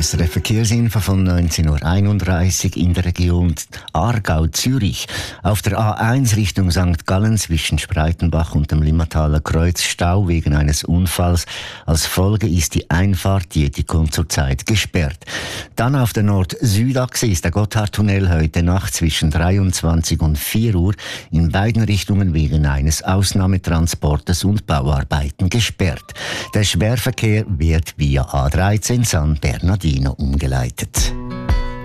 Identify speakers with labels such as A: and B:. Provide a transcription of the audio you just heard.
A: SRF Verkehrsinfo von 19.31 Uhr in der Region Aargau-Zürich. Auf der A1 Richtung St. Gallen zwischen Spreitenbach und dem Limmertaler Kreuz Stau wegen eines Unfalls. Als Folge ist die Einfahrt Dietikon zurzeit gesperrt. Dann auf der Nord-Süd-Achse ist der Gotthardtunnel heute Nacht zwischen 23 und 4 Uhr in beiden Richtungen wegen eines Ausnahmetransportes und Bauarbeiten gesperrt. Der Schwerverkehr wird via A13 San Bernardino umgeleitet.